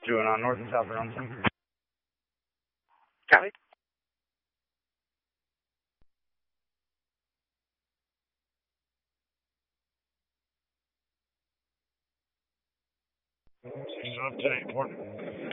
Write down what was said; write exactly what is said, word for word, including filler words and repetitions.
Doing on North and South Burlington. Copy. Station up to eight, report.